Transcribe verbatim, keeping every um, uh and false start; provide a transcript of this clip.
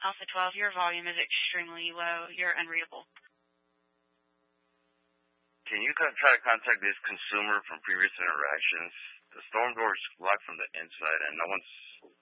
Alpha twelve, your volume is extremely low. You're unreadable. Can you con- try to contact this consumer from previous interactions? The storm door is locked from the inside, and no one's